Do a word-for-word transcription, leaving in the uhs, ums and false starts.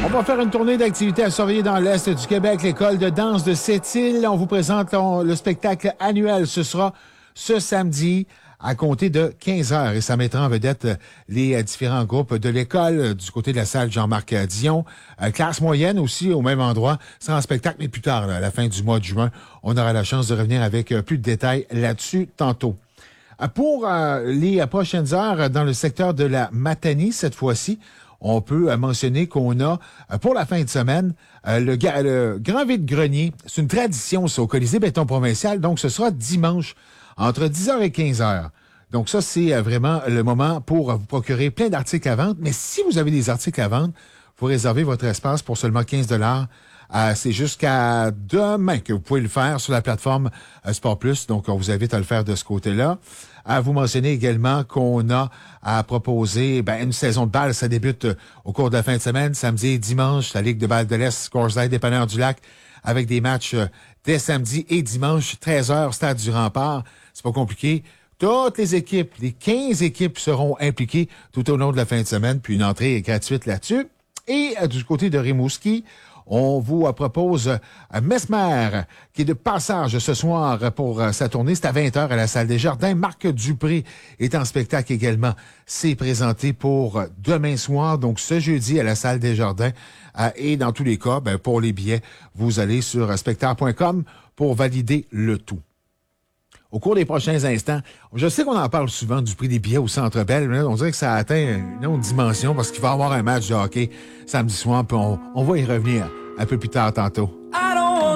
On va faire une tournée d'activités à surveiller dans l'Est du Québec. L'école de danse de Sept-Îles. On vous présente on, le spectacle annuel. Ce sera ce samedi à compter de quinze heures et ça mettra en vedette les différents groupes de l'école du côté de la salle Jean-Marc Dion. Euh, classe moyenne aussi au même endroit. C'est un spectacle, mais plus tard, là, à la fin du mois de juin, on aura la chance de revenir avec euh, plus de détails là-dessus tantôt. Euh, pour euh, les prochaines heures, dans le secteur de la Matanie, cette fois-ci, on peut euh, mentionner qu'on a, euh, pour la fin de semaine, euh, le, le Grand Vide-Grenier. C'est une tradition, ça, au Colisée Béton Provincial. Donc, ce sera dimanche, entre dix heures et quinze heures. Donc, ça, c'est euh, vraiment le moment pour euh, vous procurer plein d'articles à vendre. Mais si vous avez des articles à vendre, vous réservez votre espace pour seulement quinze dollars. Euh, c'est jusqu'à demain que vous pouvez le faire sur la plateforme euh, Sport Plus. Donc, on vous invite à le faire de ce côté-là. À vous mentionner également qu'on a à proposer ben, une saison de balle. Ça débute euh, au cours de la fin de semaine, samedi et dimanche. La Ligue de balle de l'Est, Scoreside, Dépanneur du Lac, avec des matchs euh, dès samedi et dimanche, treize heures, Stade du Rempart. C'est pas compliqué. Toutes les équipes, les quinze équipes seront impliquées tout au long de la fin de semaine, puis une entrée est gratuite là-dessus. Et euh, du côté de Rimouski, on vous euh, propose euh, Mesmer, qui est de passage ce soir pour euh, sa tournée. C'est à vingt heures à la Salle des Jardins. Marc Dupré est en spectacle également. C'est présenté pour euh, demain soir, donc ce jeudi à la Salle des Jardins. Euh, et dans tous les cas, ben, pour les billets, vous allez sur euh, spectacle point com pour valider le tout. Au cours des prochains instants, je sais qu'on en parle souvent du prix des billets au Centre Bell, mais on dirait que ça atteint une autre dimension parce qu'il va y avoir un match de hockey samedi soir, puis on, on va y revenir un peu plus tard tantôt. Ah!